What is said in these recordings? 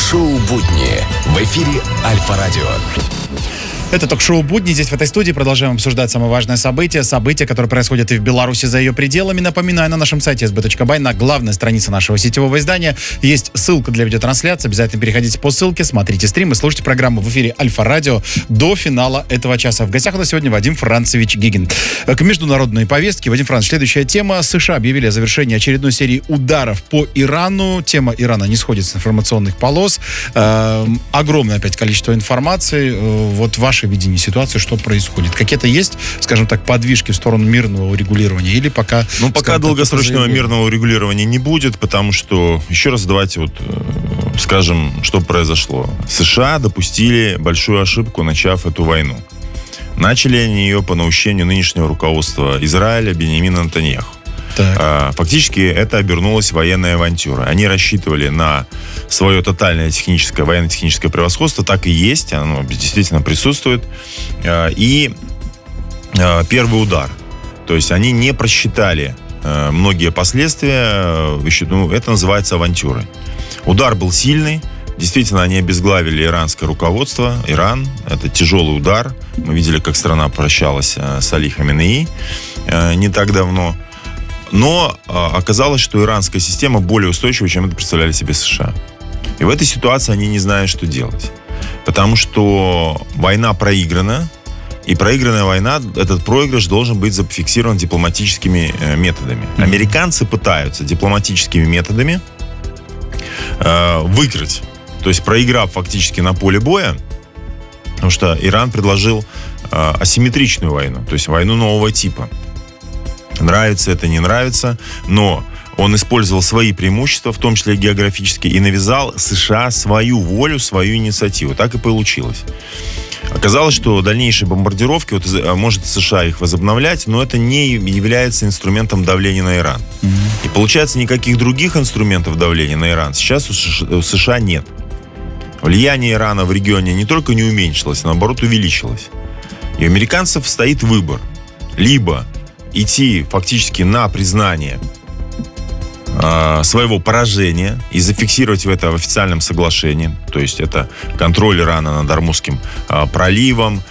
Ток-шоу «Будни» в эфире Альфа-радио. Это ток-шоу «Будни». Здесь, в этой студии, продолжаем обсуждать самые важные события, которые происходят и в Беларуси за ее пределами. Напоминаю, на нашем сайте sb.by, на главной странице нашего сетевого издания, есть ссылка для видеотрансляции. Обязательно переходите по ссылке, смотрите стрим и слушайте программу в эфире Альфа-радио до финала этого часа. В гостях у нас сегодня Вадим Францевич Гигин. К международной повестке. Вадим Францевич, следующая тема. США объявили о завершении очередной серии ударов по Ирану. Тема Ирана не сходит с информационных полос. Огромное опять количество информации. Вот ваше видение ситуации, что происходит? Какие-то есть, скажем так, подвижки в сторону мирного урегулирования или пока... Пока долгосрочного мирного урегулирования не будет, потому что, еще раз давайте скажем, что произошло. США допустили большую ошибку, начав эту войну. Начали они ее по наущению нынешнего руководства Израиля Биньямина Нетаньяху. Фактически это обернулась военная авантюра. Они рассчитывали на свое тотальное военно-техническое превосходство. Так и есть, оно действительно присутствует. И первый удар. То есть они не просчитали многие последствия. Это называется авантюрой. Удар был сильный. Действительно, они обезглавили иранское руководство. Иран – это тяжелый удар. Мы видели, как страна прощалась с Али Хаменеи не так давно. Но оказалось, что иранская система более устойчива, чем это представляли себе США. И в этой ситуации они не знают, что делать. Потому что война проиграна, и проигранная война, этот проигрыш должен быть зафиксирован дипломатическими методами. Американцы пытаются дипломатическими методами выиграть. То есть проиграв фактически на поле боя, потому что Иран предложил асимметричную войну, то есть войну нового типа. Нравится это, не нравится, но он использовал свои преимущества, в том числе географические, и навязал США свою волю, свою инициативу. Так и получилось. Оказалось, что дальнейшие бомбардировки, может США их возобновлять, но это не является инструментом давления на Иран. И получается, никаких других инструментов давления на Иран сейчас у США нет. Влияние Ирана в регионе не только не уменьшилось, а наоборот увеличилось. И у американцев стоит выбор. Либо идти фактически на признание своего поражения и зафиксировать это в официальном соглашении. То есть это контроль Ирана над Ормузским проливом,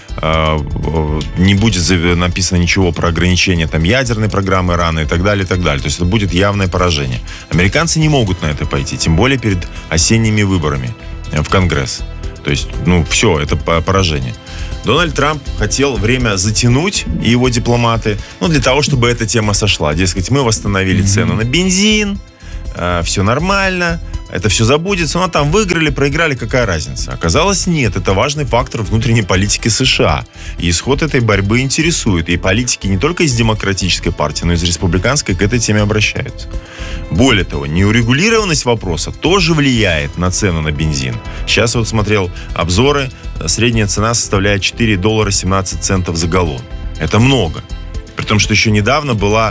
не будет написано ничего про ограничение ядерной программы Ирана и так далее, и так далее. То есть это будет явное поражение. Американцы не могут на это пойти, тем более перед осенними выборами в Конгресс. То есть, все, это поражение. Дональд Трамп хотел время затянуть, и его дипломаты, для того, чтобы эта тема сошла. Дескать, мы восстановили цену на бензин, все нормально, это все забудется. Но там выиграли, проиграли, какая разница? Оказалось, нет, это важный фактор внутренней политики США. И исход этой борьбы интересует. И политики не только из демократической партии, но и из республиканской к этой теме обращаются. Более того, неурегулированность вопроса тоже влияет на цену на бензин. Сейчас смотрел обзоры, средняя цена составляет $4.17 за галлон. Это много. При том, что еще недавно была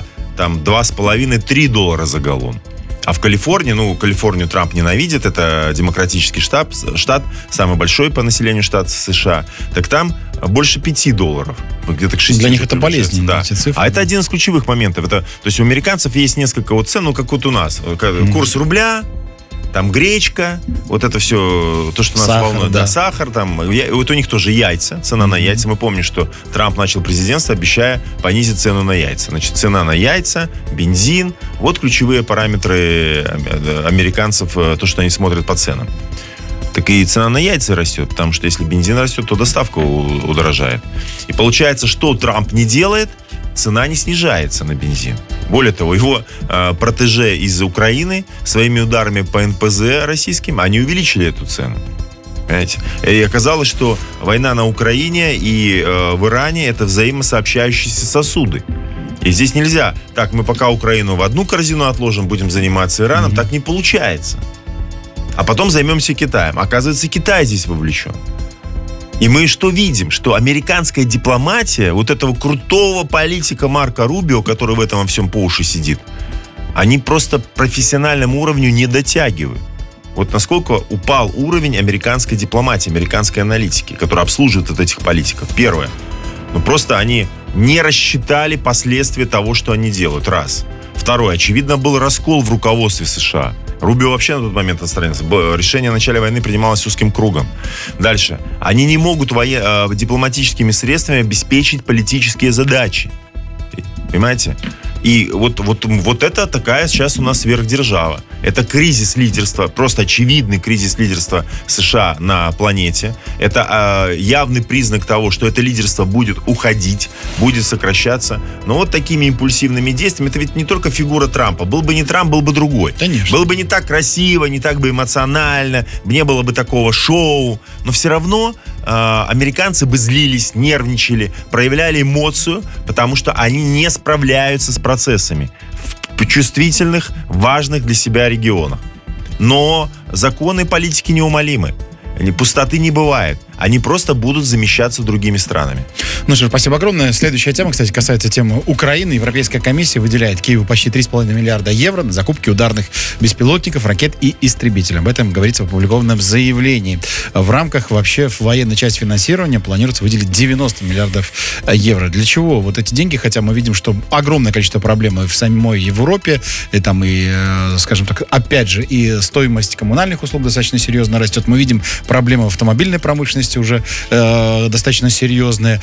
$2,5-3 за галлон. А в Калифорнии, Калифорнию Трамп ненавидит, это демократический штат, самый большой по населению штат в США, так там больше $5. Где-то к 6. Для них это болезненно, да. Эти цифры. А это один из ключевых моментов. То есть у американцев есть несколько цен, как у нас. Курс рубля, гречка, это все, то, что нас волнует. Да, сахар, у них тоже яйца, цена на яйца. Мы помним, что Трамп начал президентство, обещая понизить цену на яйца. Значит, цена на яйца, бензин, ключевые параметры американцев, то, что они смотрят по ценам. Так и цена на яйца растет, потому что если бензин растет, то доставка удорожает. И получается, что Трамп не делает, цена не снижается на бензин. Более того, его протеже из Украины своими ударами по НПЗ российским, они увеличили эту цену. Понимаете? И оказалось, что война на Украине и в Иране – это взаимосообщающиеся сосуды. И здесь нельзя, мы пока Украину в одну корзину отложим, будем заниматься Ираном, так не получается. А потом займемся Китаем. Оказывается, Китай здесь вовлечен. И мы что видим? Что американская дипломатия, этого крутого политика Марко Рубио, который в этом во всем по уши сидит, они просто профессиональному уровню не дотягивают. Насколько упал уровень американской дипломатии, американской аналитики, которая обслуживает этих политиков. Первое. Просто они не рассчитали последствия того, что они делают. Раз. Второе. Очевидно, был раскол в руководстве США. Рубио вообще на тот момент отстранился. Решение о начале войны принималось узким кругом. Дальше. Они не могут дипломатическими средствами обеспечить политические задачи. Понимаете? И вот это такая сейчас у нас сверхдержава. Это кризис лидерства, просто очевидный кризис лидерства США на планете. Это явный признак того, что это лидерство будет уходить, будет сокращаться. Но вот такими импульсивными действиями, это ведь не только фигура Трампа. Был бы не Трамп, был бы другой. Конечно. Было бы не так красиво, не так бы эмоционально, не было бы такого шоу. Но все равно американцы бы злились, нервничали, проявляли эмоцию, потому что они не справляются с процессами в чувствительных, важных для себя регионах. Но законы политики неумолимы. Пустоты не бывает. Они просто будут замещаться другими странами. Ну что ж, спасибо огромное. Следующая тема, кстати, касается темы Украины. Европейская комиссия выделяет Киеву почти 3,5 миллиарда евро на закупки ударных беспилотников, ракет и истребителей. Об этом говорится в опубликованном заявлении. В рамках вообще военной части финансирования планируется выделить 90 миллиардов евро. Для чего вот эти деньги? Хотя мы видим, что огромное количество проблем в самой Европе. И там, скажем так, опять же, и стоимость коммунальных услуг достаточно серьезно растет. Мы видим проблемы в автомобильной промышленности уже достаточно серьезные.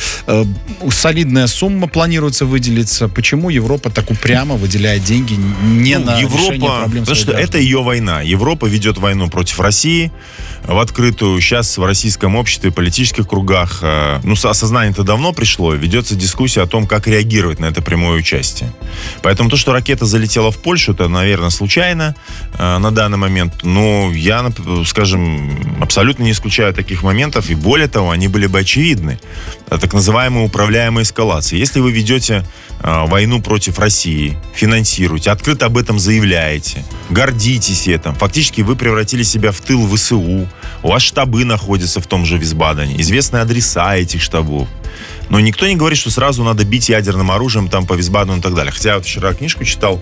Солидная сумма планируется выделиться. Почему Европа так упрямо выделяет деньги не на решение проблем? Потому что это ее война. Европа ведет войну против России в открытую. Сейчас в российском обществе, в политических кругах, осознание-то давно пришло. Ведется дискуссия о том, как реагировать на это прямое участие. Поэтому то, что ракета залетела в Польшу, это, наверное, случайно на данный момент. Но я, скажем, абсолютно не исключаю таких моментов. И более того, они были бы очевидны. Так называемая управляемая эскалация. Если вы ведете войну против России, финансируете, открыто об этом заявляете, гордитесь этим, фактически вы превратили себя в тыл ВСУ, у вас штабы находятся в том же Висбадене, известны адреса этих штабов. Но никто не говорит, что сразу надо бить ядерным оружием там по Висбадену и так далее. Хотя я вот вчера книжку читал,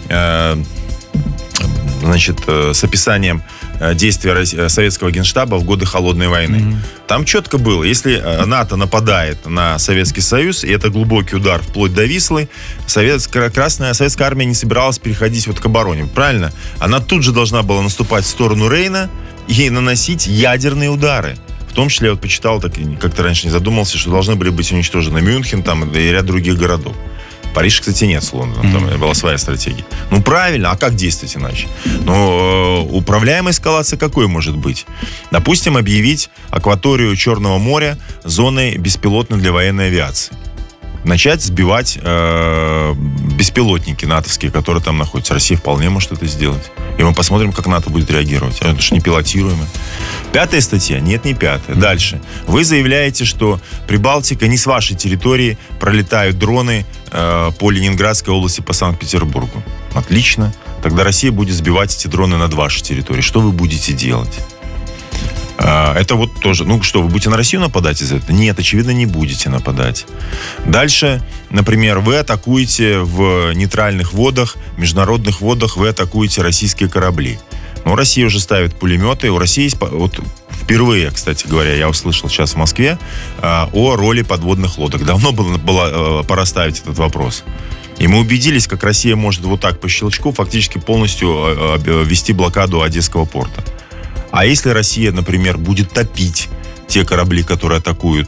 с описанием действия советского генштаба в годы Холодной войны. Mm-hmm. Там четко было, если НАТО нападает на Советский Союз, и это глубокий удар вплоть до Вислы, советская армия не собиралась переходить к обороне. Правильно? Она тут же должна была наступать в сторону Рейна и наносить ядерные удары. В том числе, я почитал, как-то раньше не задумался, что должны были быть уничтожены Мюнхен и ряд других городов. Париж, кстати, нет с Лондоном, там была своя стратегия. Правильно, а как действовать иначе? Управляемая эскалация какой может быть? Допустим, объявить акваторию Черного моря зоной беспилотной для военной авиации. Начать сбивать беспилотники натовские, которые там находятся. Россия вполне может это сделать. И мы посмотрим, как НАТО будет реагировать. Это же не пилотируемо. 5-я статья? Нет, не 5-я. Дальше. Вы заявляете, что Прибалтика не с вашей территории пролетают дроны по Ленинградской области, по Санкт-Петербургу. Отлично. Тогда Россия будет сбивать эти дроны над вашей территорией. Что вы будете делать? Это тоже, вы будете на Россию нападать из-за этого? Нет, очевидно, не будете нападать. Дальше, например, вы атакуете в нейтральных водах, международных водах, вы атакуете российские корабли. Россия уже ставит пулеметы, у России есть, впервые, кстати говоря, я услышал сейчас в Москве о роли подводных лодок. Давно было пора ставить этот вопрос. И мы убедились, как Россия может так по щелчку фактически полностью вести блокаду Одесского порта. А если Россия, например, будет топить те корабли, которые атакуют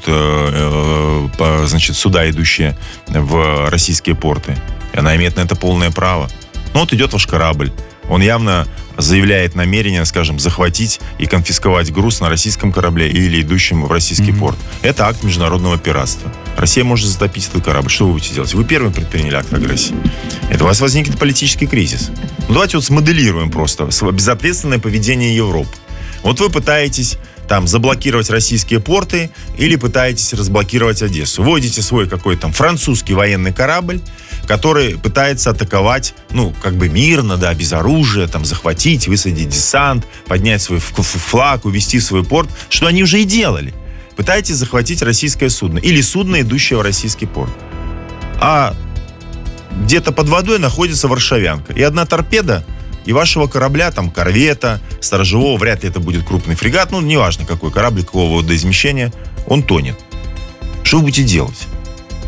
суда, идущие в российские порты, она имеет на это полное право. Идет ваш корабль. Он явно заявляет намерение, скажем, захватить и конфисковать груз на российском корабле или идущем в российский порт. Это акт международного пиратства. Россия может затопить этот корабль. Что вы будете делать? Вы первым предприняли акт агрессии. Это у вас возникнет политический кризис. Давайте смоделируем просто безответственное поведение Европы. Вы пытаетесь заблокировать российские порты или пытаетесь разблокировать Одессу. Вводите свой какой-то французский военный корабль, который пытается атаковать, мирно, без оружия, захватить, высадить десант, поднять свой флаг, увести в свой порт, что они уже и делали. Пытаетесь захватить российское судно или судно, идущее в российский порт. А где-то под водой находится Варшавянка. И одна торпеда, и вашего корабля, корвета, сторожевого, вряд ли это будет крупный фрегат, неважно какой корабль, какого водоизмещения, он тонет. Что вы будете делать?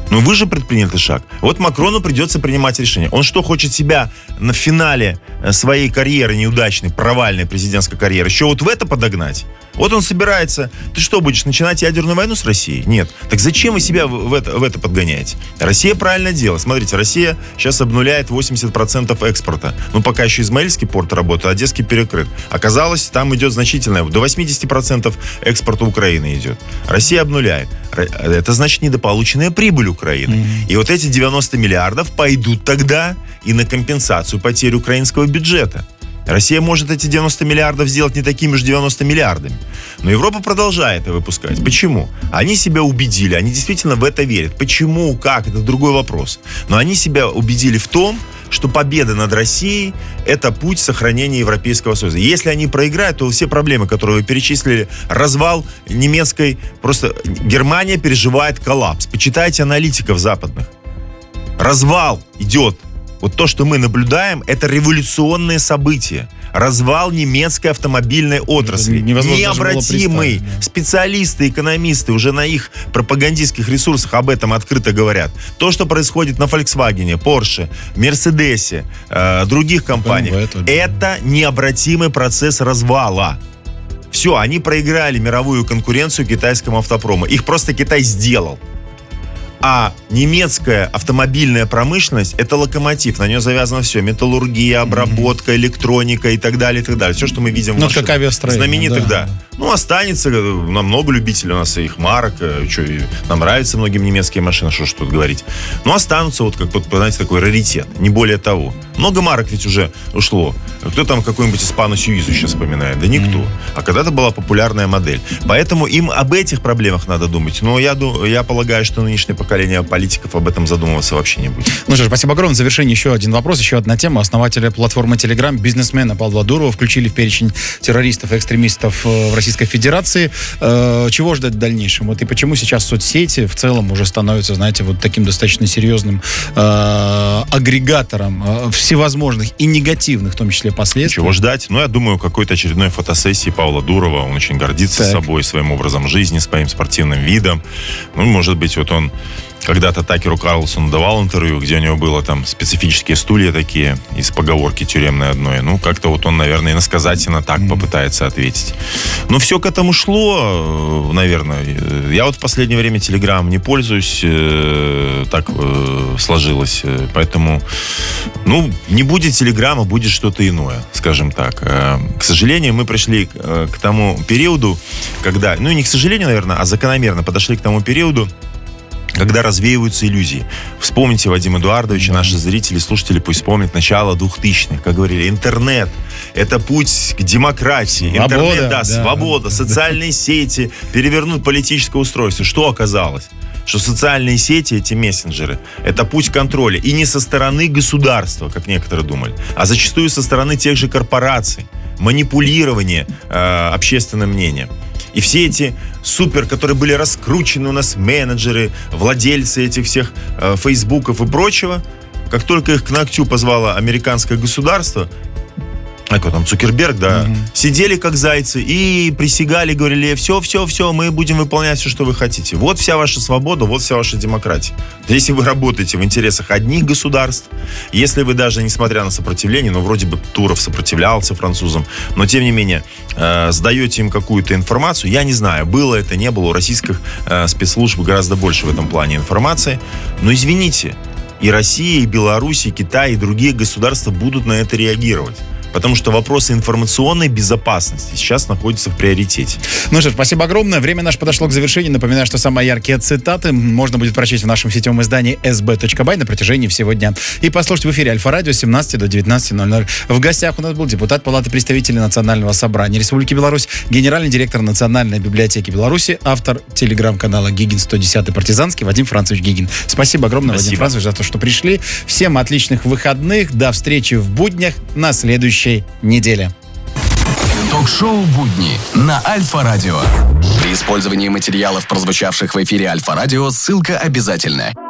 Но вы же предприняли этот шаг. Вот Макрону придется принимать решение. Он что, хочет себя на финале своей карьеры неудачной, провальной президентской карьеры, еще вот в это подогнать? Вот он собирается... Ты что, будешь начинать ядерную войну с Россией? Нет. Так зачем вы себя в это подгоняете? Россия правильно делает. Смотрите, Россия сейчас обнуляет 80% экспорта. Ну, пока еще Измаильский порт работает, Одесский перекрыт. Оказалось, там идет значительное... До 80% экспорта Украины идет. Россия обнуляет. Это значит недополученная прибыль Украины. И вот эти 90 миллиардов пойдут тогда и на компенсацию потерь украинского бюджета. Россия может эти 90 миллиардов сделать не такими же 90 миллиардами. Но Европа продолжает это выпускать. Почему? Они себя убедили, они действительно в это верят. Почему, как, это другой вопрос. Но они себя убедили в том, что победа над Россией – это путь сохранения Европейского Союза. Если они проиграют, то все проблемы, которые вы перечислили, развал немецкой, просто Германия переживает коллапс. Почитайте аналитиков западных. Развал идет. Вот то, что мы наблюдаем, это революционные события. Развал немецкой автомобильной отрасли. Необратимый. Специалисты, экономисты уже на их пропагандистских ресурсах об этом открыто говорят. То, что происходит на Volkswagen, Porsche, Mercedes, других компаниях, это необратимый процесс развала. Все, они проиграли мировую конкуренцию китайскому автопрому. Их просто Китай сделал. А немецкая автомобильная промышленность – это локомотив. На нее завязано все. Металлургия, обработка, электроника и так далее, и так далее. Все, что мы видим в машинах. Как авиастроение. Знаменитых, да. Ну, останется, нам много любителей, у нас их марок, нам нравятся многим немецкие машины, что ж тут говорить. Но останутся, вот как, знаете, такой раритет, не более того. Много марок ведь уже ушло. Кто там какой-нибудь Испано Сьюизу сейчас вспоминает? Да никто. А когда-то была популярная модель. Поэтому им об этих проблемах надо думать. Но я полагаю, что нынешнее поколение политиков об этом задумываться вообще не будет. Ну что ж, спасибо огромное. В завершение еще один вопрос, еще одна тема. Основателя платформы Telegram, бизнесмена Павла Дурова включили в перечень террористов и экстремистов в Российской Федерации. Чего ждать в дальнейшем? Вот и почему сейчас соцсети в целом уже становятся, знаете, вот таким достаточно серьезным агрегатором всевозможных и негативных, в том числе, последствий? Чего ждать? Ну, я думаю, какой-то очередной фотосессии Павла Дурова. Он очень гордится собой, своим образом жизни, своим спортивным видом. Ну, может быть, вот он когда-то Такеру Карлсону давал интервью, где у него было там специфические стулья такие из поговорки тюремной одной. Ну, как-то вот он, наверное, иносказательно так попытается ответить. Но все к этому шло, наверное. Я вот в последнее время Телеграм не пользуюсь, так сложилось. Поэтому, ну, не будет Телеграма, будет что-то иное, скажем так. К сожалению, мы пришли к тому периоду, когда, ну, не к сожалению, наверное, а закономерно подошли к тому периоду, когда развеиваются иллюзии. Вспомните Вадима Эдуардовича, наши зрители, слушатели пусть вспомнят начало 2000-х. Как говорили, интернет – это путь к демократии. Свобода, интернет, да, свобода, социальные сети, перевернуть политическое устройство. Что оказалось? Что социальные сети, эти мессенджеры, это путь контроля. И не со стороны государства, как некоторые думали, а зачастую со стороны тех же корпораций. Манипулирование общественным мнением. И все эти которые были раскручены у нас менеджеры, владельцы этих всех фейсбуков и прочего, как только их к ногтю позвало американское государство, как там, Цукерберг, да, сидели как зайцы и присягали, говорили, все, мы будем выполнять все, что вы хотите. Вот вся ваша свобода, вот вся ваша демократия. Если вы работаете в интересах одних государств, если вы даже, несмотря на сопротивление, ну, вроде бы Туров сопротивлялся французам, но, тем не менее, сдаете им какую-то информацию, я не знаю, было это, не было, у российских спецслужб гораздо больше в этом плане информации, но, извините, и Россия, и Беларусь, и Китай, и другие государства будут на это реагировать. Потому что вопросы информационной безопасности сейчас находятся в приоритете. Ну что ж, спасибо огромное. Время наше подошло к завершению. Напоминаю, что самые яркие цитаты можно будет прочесть в нашем сетевом издании sb.by на протяжении всего дня. И послушать в эфире Альфа-радио с 17 до 19:00. В гостях у нас был депутат Палаты представителей Национального собрания Республики Беларусь, генеральный директор Национальной библиотеки Беларуси, автор телеграм-канала Гигин 110-й партизанский Вадим Францович Гигин. Спасибо огромное, Вадим Францович, за то, что пришли. Всем отличных выходных. До встречи в буднях на следующей неделе. Ток-шоу «Будни» на Альфа-радио. При использовании материалов, прозвучавших в эфире Альфа-радио, ссылка обязательна.